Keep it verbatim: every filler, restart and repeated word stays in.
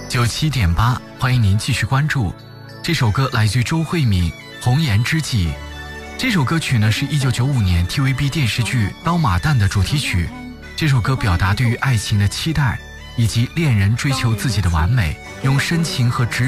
九七点八，欢迎您继续关注。这首歌来自于周慧敏《红颜知己》。这首歌曲呢是一九九五年 T V B 电视剧《刀马旦》的主题曲。这首歌表达对于爱情的期待，以及恋人追求自己的完美，用深情和直